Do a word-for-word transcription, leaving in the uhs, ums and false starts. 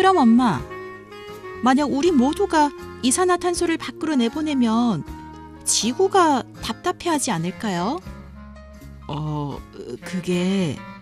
그럼 엄마, 만약 우리 모두가 이산화탄소를 밖으로 내보내면 지구가 답답해하지 않을까요? 어, 그게